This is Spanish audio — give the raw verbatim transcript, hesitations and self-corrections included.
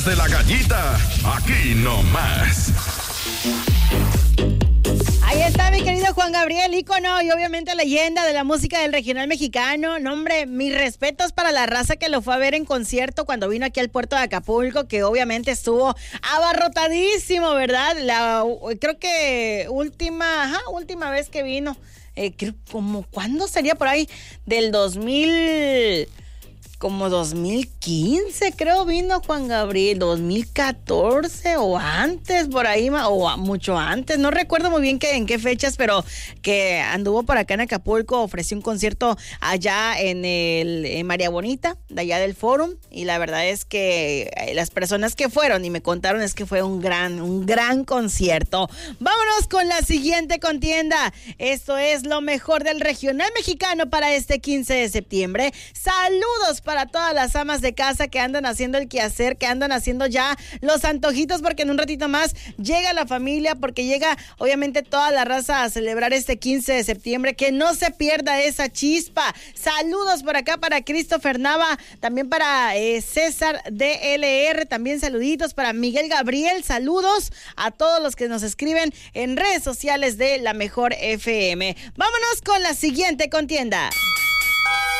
De la gallita, aquí nomás. Ahí está mi querido Juan Gabriel, ícono y obviamente leyenda de la música del regional mexicano. No, hombre, mis respetos para la raza que lo fue a ver en concierto cuando vino aquí al puerto de Acapulco, que obviamente estuvo abarrotadísimo, ¿verdad? La, creo que última, ajá, última vez que vino, eh, creo, como, ¿cuándo sería por ahí? Del dos mil... Como dos mil quince creo vino Juan Gabriel, dos mil catorce o antes, por ahí, o mucho antes, no recuerdo muy bien que, en qué fechas, pero que anduvo por acá en Acapulco, ofreció un concierto allá en el en María Bonita, de allá del Fórum, y la verdad es que las personas que fueron y me contaron es que fue un gran, un gran concierto. Vámonos con la siguiente contienda. Esto es lo mejor del regional mexicano para este quince de septiembre. Saludos para todas las amas de casa que andan haciendo el quehacer, que andan haciendo ya los antojitos, porque en un ratito más llega la familia, porque llega obviamente toda la raza a celebrar este quince de septiembre. Que no se pierda esa chispa. Saludos por acá para Christopher Nava, también para eh, César D L R, también saluditos para Miguel Gabriel. Saludos a todos los que nos escriben en redes sociales de La Mejor F M. Vámonos con la siguiente contienda.